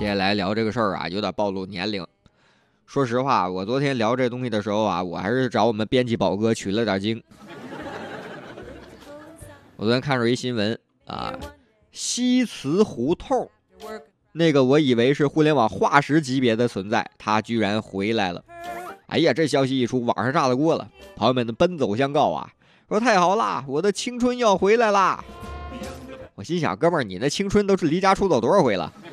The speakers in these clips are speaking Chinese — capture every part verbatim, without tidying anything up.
接下来聊这个事儿啊，有点暴露年龄。说实话，我昨天聊这东西的时候啊，我还是找我们编辑宝哥取了点经。我昨天看着一新闻啊，西祠胡同，那个我以为是互联网化石级别的存在，它居然回来了。哎呀，这消息一出，网上炸了锅了，朋友们都奔走相告啊，说太好啦，我的青春要回来啦！我心想，哥们儿，你的青春都是离家出走多少回了？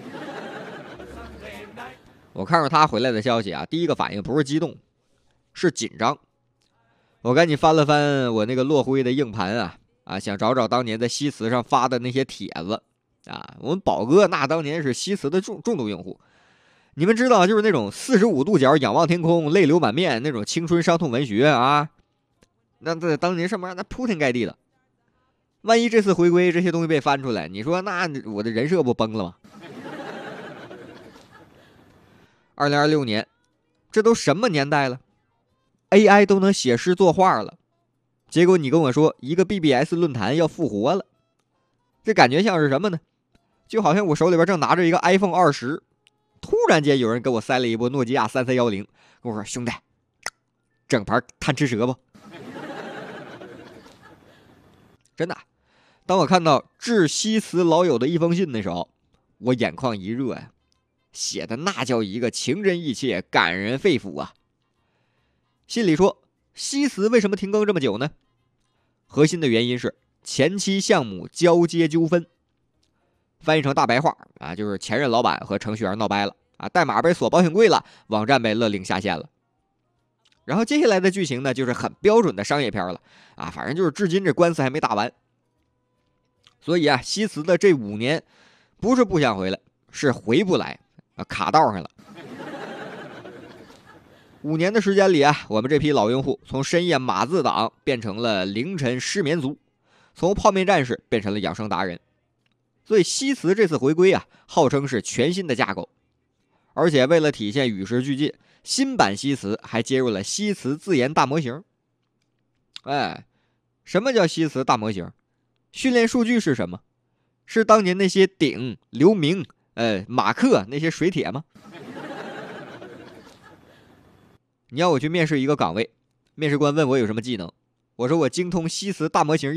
我看着他回来的消息啊，第一个反应不是激动，是紧张。我赶紧翻了翻我那个落灰的硬盘啊啊，想找找当年在西祠上发的那些帖子啊。我们宝哥那当年是西祠的重重度用户，你们知道，就是那种四十五度角仰望天空、泪流满面那种青春伤痛文学啊，那在当年上面那铺天盖地的。万一这次回归这些东西被翻出来，你说那我的人设不崩了吗？二零二六年，这都什么年代了 ？A I 都能写诗作画了，结果你跟我说一个 B B S 论坛要复活了，这感觉像是什么呢？就好像我手里边正拿着一个 iPhone 二十，突然间有人给我塞了一部诺基亚三三一零，跟我说兄弟，整盘贪吃蛇不？真的，当我看到致西祠老友的一封信的时候，我眼眶一热呀、啊。写的那叫一个情真意切，感人肺腑啊！信里说，西祠为什么停更这么久呢？核心的原因是前期项目交接纠纷。翻译成大白话啊，就是前任老板和程序员闹掰了啊，代码被锁保险柜了，网站被勒令下线了。然后接下来的剧情呢，就是很标准的商业片了啊，反正就是至今这官司还没打完。所以啊，西祠的这五年不是不想回来，是回不来。卡道上了。五年的时间里啊，我们这批老用户从深夜码字党变成了凌晨失眠族，从泡面战士变成了养生达人。所以西祠这次回归啊，号称是全新的架构，而且为了体现与时俱进，新版西祠还接入了西祠自研大模型。哎，什么叫西祠大模型？训练数据是什么？是当年那些鼎、刘明。呃，马克那些水帖吗？你要我去面试一个岗位，面试官问我有什么技能，我说我精通西祠大模型